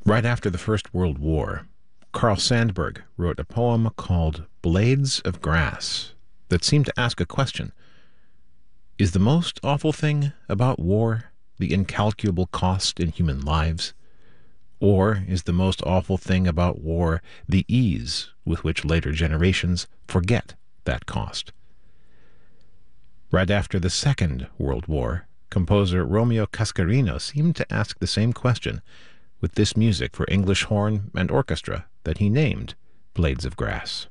Right after the First World War, Carl Sandburg wrote a poem called Blades of Grass that seemed to ask a question. Is the most awful thing about war the incalculable cost in human lives? Or is the most awful thing about war the ease with which later generations forget that cost? Right after the Second World War, composer Romeo Cascarino seemed to ask the same question with this music for English horn and orchestra that he named Blades of Grass.